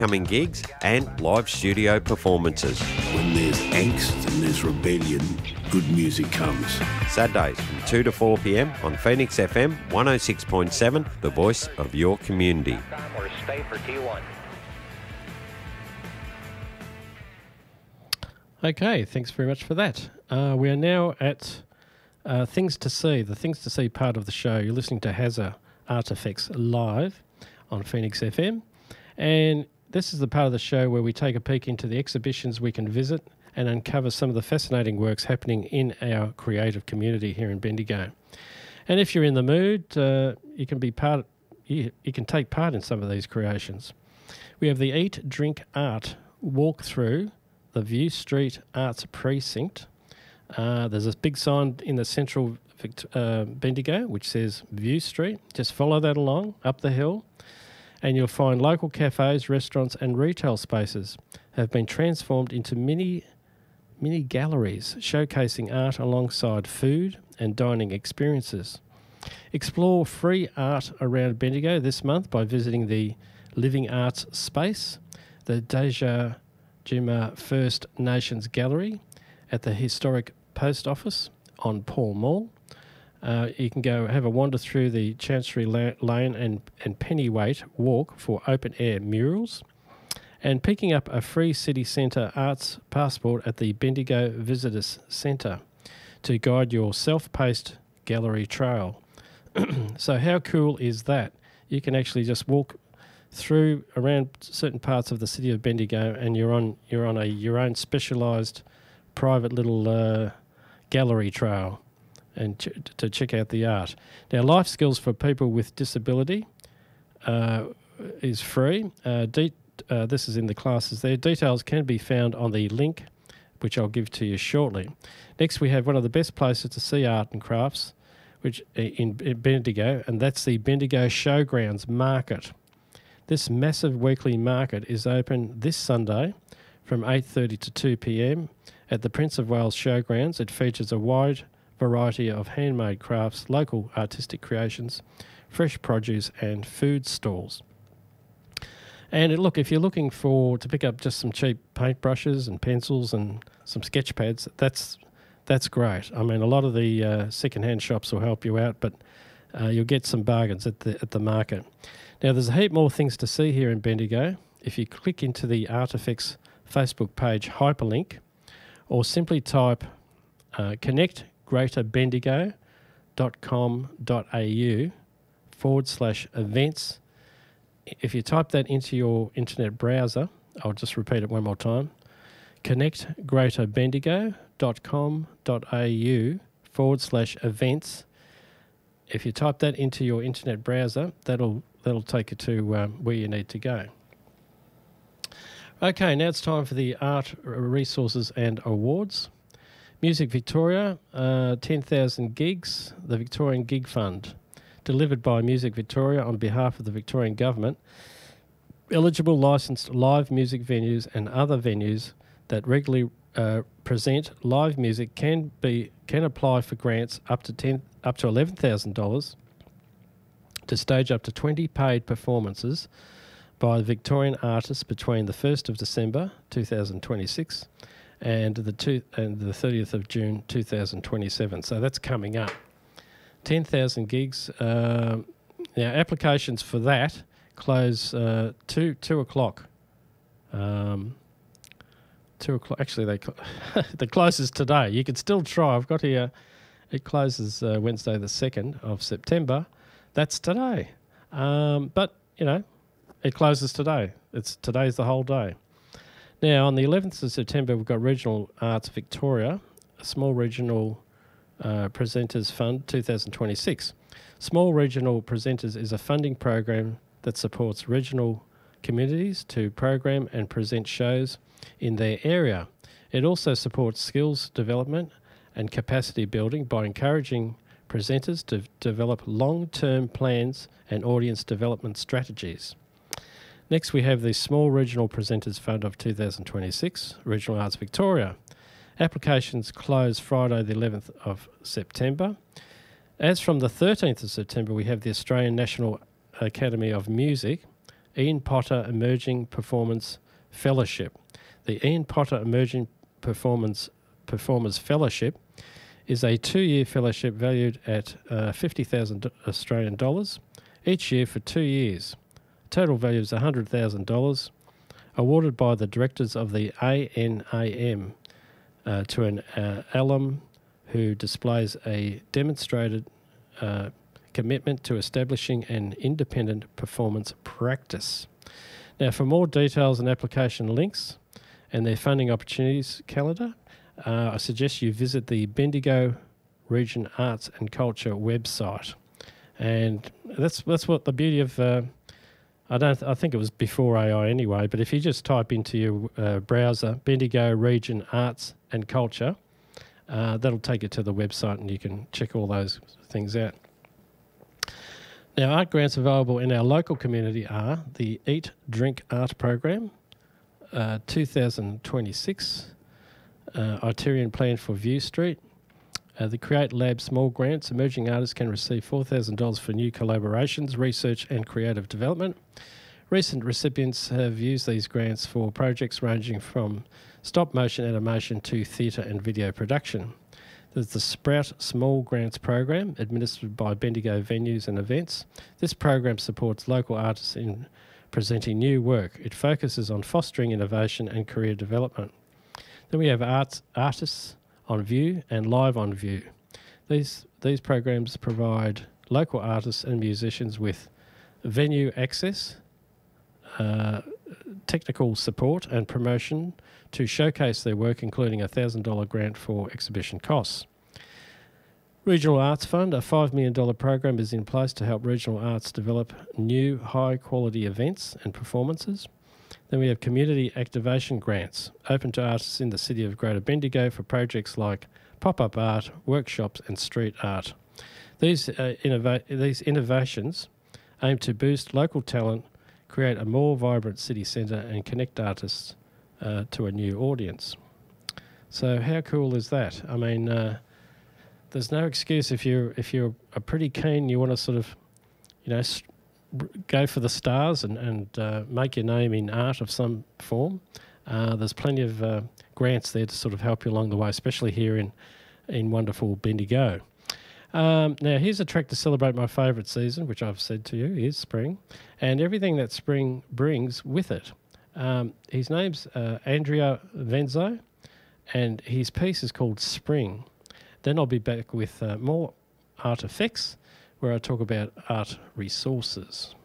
Coming gigs and live studio performances. When there's angst and there's rebellion, good music comes. Saturdays from 2 to 4 p.m. on Phoenix FM 106.7, the voice of your community. Or stay for T1. Okay, thanks very much for that. We are now at Things to See, the Things to See part of the show. You're listening to Hazza Artifacts live on Phoenix FM. And this is the part of the show where we take a peek into the exhibitions we can visit and uncover some of the fascinating works happening in our creative community here in Bendigo. And if you're in the mood, you can take part in some of these creations. We have the Eat, Drink, Art walk through the View Street Arts Precinct. There's a big sign in the central Bendigo which says View Street. Just follow that along up the hill, and you'll find local cafes, restaurants and retail spaces have been transformed into mini galleries showcasing art alongside food and dining experiences. Explore free art around Bendigo this month by visiting the Living Arts Space, the Deja Juma First Nations Gallery at the historic post office on Paul Mall. You can go have a wander through the Chancery Lane and Pennyweight walk for open-air murals, and picking up a free city centre arts passport at the Bendigo Visitors Centre to guide your self-paced gallery trail. So how cool is that? You can actually just walk through around certain parts of the city of Bendigo, and you're on your own specialised private little gallery trail, and to check out the art. Now, Life Skills for People with Disability is free. This is in the classes there. Details can be found on the link, which I'll give to you shortly. Next, we have one of the best places to see art and crafts, which in Bendigo, and that's the Bendigo Showgrounds Market. This massive weekly market is open this Sunday from 8:30 to 2 p.m. at the Prince of Wales Showgrounds. It features a wide variety of handmade crafts, local artistic creations, fresh produce and food stalls. And look, if you're looking to pick up just some cheap paintbrushes and pencils and some sketch pads, that's great. I mean, a lot of the second-hand shops will help you out, but you'll get some bargains at the market. Now, there's a heap more things to see here in Bendigo. If you click into the Artifacts Facebook page hyperlink, or simply type connectgreaterbendigo.com.au/events. If you type that into your internet browser, I'll just repeat it one more time, connectgreaterbendigo.com.au/events. If you type that into your internet browser, that'll take you to where you need to go. Okay, now it's time for the art resources and awards. Music Victoria, 10,000 gigs, the Victorian Gig Fund, delivered by Music Victoria on behalf of the Victorian Government. Eligible licensed live music venues and other venues that regularly present live music can apply for grants up to $11,000 to stage up to 20 paid performances by Victorian artists between the 1st of December 2026 and the 30th of June 2027. So that's coming up. 10,000 gigs. Now, applications for that close 2 o'clock. 2 o'clock. Actually, the closes today. You can still try. I've got here. It closes Wednesday, the 2nd of September. That's today. But it closes today. Today's the whole day. Now, on the 11th of September, we've got Regional Arts Victoria, a small regional presenters fund 2026. Small Regional Presenters is a funding program that supports regional communities to program and present shows in their area. It also supports skills development and capacity building by encouraging presenters to develop long-term plans and audience development strategies. Next, we have the Small Regional Presenters Fund of 2026, Regional Arts Victoria. Applications close Friday the 11th of September. As from the 13th of September, we have the Australian National Academy of Music Ian Potter Emerging Performance Fellowship. The Ian Potter Emerging Performers Fellowship is a 2-year fellowship valued at 50,000 Australian dollars each year for 2 years. Total value is $100,000, awarded by the directors of the ANAM to an alum who displays a demonstrated commitment to establishing an independent performance practice. Now, for more details and application links and their funding opportunities calendar, I suggest you visit the Bendigo Region Arts and Culture website. And that's what the beauty of I think it was before AI anyway, but if you just type into your browser Bendigo Region Arts and Culture, that'll take you to the website and you can check all those things out. Now, art grants available in our local community are the Eat, Drink, Art Program, 2026, Itinerant Plan for View Street, the Create Lab Small Grants. Emerging artists can receive $4,000 for new collaborations, research and creative development. Recent recipients have used these grants for projects ranging from stop-motion animation to theatre and video production. There's the Sprout Small Grants Program, administered by Bendigo Venues and Events. This program supports local artists in presenting new work. It focuses on fostering innovation and career development. Then we have Artists on View and Live on View. These programs provide local artists and musicians with venue access, technical support and promotion to showcase their work, including a $1,000 grant for exhibition costs. Regional Arts Fund, a $5 million program, is in place to help regional arts develop new high-quality events and performances. Then we have community activation grants, open to artists in the city of Greater Bendigo for projects like pop-up art, workshops and street art. These innovations aim to boost local talent, create a more vibrant city centre and connect artists to a new audience. So how cool is that? I mean, there's no excuse if you're pretty keen, you want to sort of, go for the stars and make your name in art of some form. There's plenty of grants there to sort of help you along the way, especially here in wonderful Bendigo. Now, here's a track to celebrate my favourite season, which I've said to you is spring, and everything that spring brings with it. His name's Andrea Venzo, and his piece is called Spring. Then I'll be back with more art effects, where I talk about art resources.